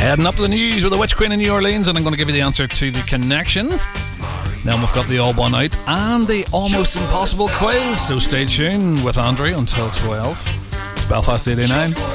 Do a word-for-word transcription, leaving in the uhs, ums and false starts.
Heading up to the news with the Witch Queen in New Orleans, and I'm going to give you the answer to the connection. Then we've got the all one out and the almost impossible quiz, so stay tuned with Andrew until twelve. It's Belfast eighty-nine.